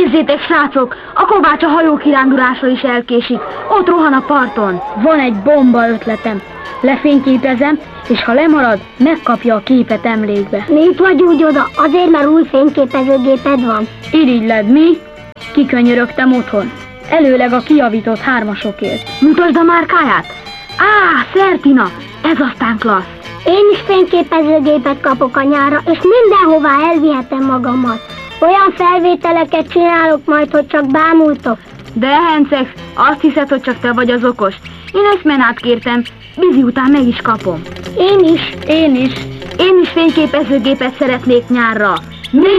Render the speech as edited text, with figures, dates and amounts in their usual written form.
Nézzétek, srácok! A Kovács a hajókirándulásra is elkésik. Ott rohan a parton. Van egy bomba ötletem. Lefényképezem, és ha lemarad, megkapja a képet emlékbe. Miért vagy úgy oda? Azért, mert új fényképezőgéped van. Irigyled, mi? Kikönyörögtem otthon. Előleg a kijavított 3-asokért. Mutasd a márkáját! Szertina! Ez aztán klassz! Én is fényképezőgépet kapok a nyárra, és mindenhová elvihetem magammal. Olyan felvételeket csinálok majd, hogy csak bámultok. De Henceg, azt hiszed, hogy csak te vagy az okos. Én eszmenát kértem, Bizi után meg is kapom. Én is. Én is. Én is fényképezőgépet szeretnék nyárra. Mi?